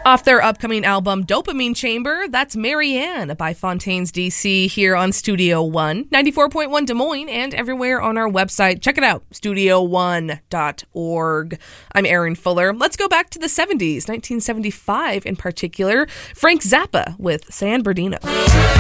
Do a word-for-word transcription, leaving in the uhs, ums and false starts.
Off their upcoming album, Dopamine Chamber, that's Marianne by Fontaines D C here on Studio One, ninety-four point one Des Moines, and everywhere on our website. Check it out, studio one dot org. I'm Erin Fuller. Let's go back to the seventies, nineteen seventy-five in particular. Frank Zappa with San Bernardino.